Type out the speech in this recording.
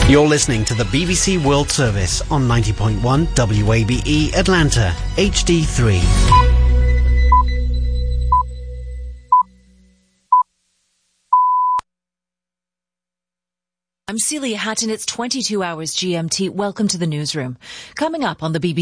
You're listening to the BBC World Service on 90.1 WABE Atlanta, HD3. I'm Celia Hatton. It's 22 hours GMT. Welcome to the newsroom. Coming up on the BBC